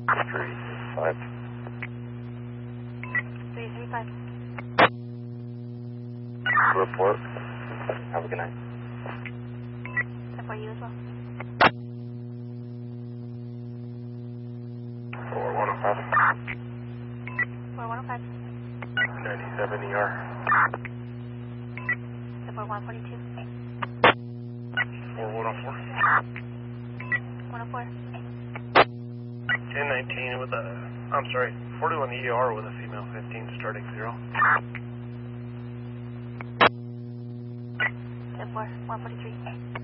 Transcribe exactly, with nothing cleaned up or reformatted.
three five. three three five. Report. Have a good night. That for you as well. four one oh five. four one oh five. ninety-seven E R. That for one forty-two. four one oh four. one oh four. ten nineteen with a, I'm sorry, forty-one E R with a female fifteen starting zero. That for one forty-three.